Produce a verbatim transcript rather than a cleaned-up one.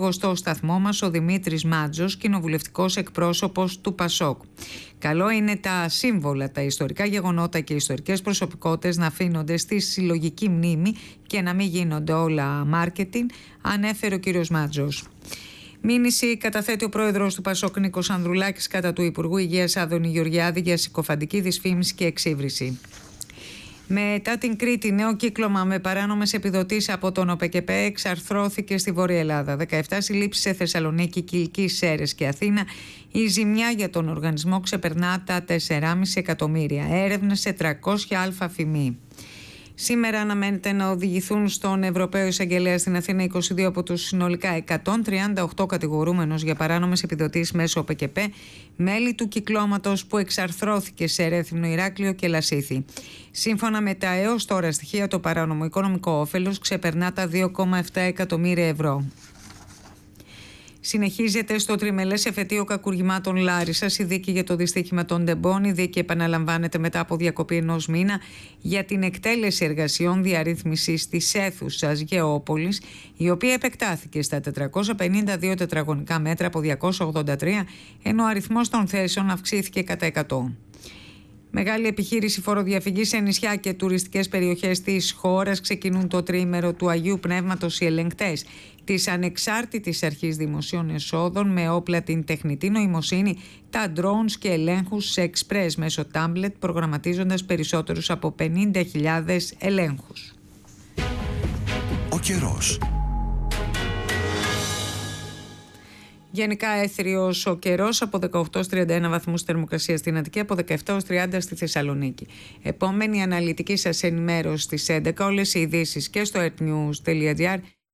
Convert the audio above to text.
λίγο στο σταθμό μας ο Δημήτρης Μάτζος, κοινοβουλευτικός εκπρόσωπος του Πασόκ. Καλό είναι τα σύμβολα, τα ιστορικά γεγονότα και οι ιστορικές προσωπικότητες να αφήνονται στη συλλογική μνήμη και να μην γίνονται όλα μάρκετινγκ, ανέφερε ο κύριος Μάτζος. Μήνυση καταθέτει ο πρόεδρος του Πασόκ Νίκος Ανδρουλάκης κατά του Υπουργού Υγείας Άδωνη Γεωργιάδη για συκοφαντική δυσφήμιση και εξύβριση. Μετά την Κρήτη, νέο κύκλωμα με παράνομες επιδοτήσεις από τον ΟΠΕΚΕΠΕ εξαρθρώθηκε στη Βόρεια Ελλάδα. δεκαεπτά συλλήψεις σε Θεσσαλονίκη, Κιλκή, Σέρρες και Αθήνα. Η ζημιά για τον οργανισμό ξεπερνά τα τέσσερα κόμμα πέντε εκατομμύρια. Έρευνες σε τριακόσια αλφα-φημί. Σήμερα αναμένεται να οδηγηθούν στον Ευρωπαίο Εισαγγελέα στην Αθήνα είκοσι δύο από τους συνολικά εκατόν τριάντα οκτώ κατηγορούμενους για παράνομες επιδοτήσεις μέσω ΟΠΕΚΕΠΕ, μέλη του κυκλώματος που εξαρθρώθηκε σε Ρέθυμνο, Ηράκλειο και Λασίθι. Σύμφωνα με τα έως τώρα στοιχεία, το παράνομο οικονομικό όφελος ξεπερνά τα δύο κόμμα επτά εκατομμύρια ευρώ. Συνεχίζεται στο τριμελές εφετείο κακουργημάτων Λάρισσας η δίκη για το δυστύχημα των Ντεμπών. Η δίκη επαναλαμβάνεται μετά από διακοπή ενός μήνα για την εκτέλεση εργασιών διαρρύθμισης της αίθουσας Γεώπολης, η οποία επεκτάθηκε στα τετρακόσια πενήντα δύο τετραγωνικά μέτρα από διακόσια ογδόντα τρία, ενώ ο αριθμός των θέσεων αυξήθηκε κατά εκατό. Μεγάλη επιχείρηση φοροδιαφυγής σε νησιά και τουριστικές περιοχές της χώρας. Ξεκινούν το τριήμερο του Αγίου Πνεύματος οι ελεγκτές της Ανεξάρτητης Αρχής Δημοσίων Εσόδων με όπλα την τεχνητή νοημοσύνη, τα drones και ελέγχους σε εξπρές μέσω τάμπλετ, προγραμματίζοντας περισσότερους από πενήντα χιλιάδες ελέγχους. Ο καιρός. Γενικά έθριος ο καιρός, από δεκαοκτώ έως τριάντα ένα βαθμούς θερμοκρασία στην Αττική, από δεκαεπτά έως τριάντα στη Θεσσαλονίκη. Επόμενη αναλυτική σας ενημέρωση στις έντεκα, όλες οι ειδήσεις και στο earthnews τελεία gr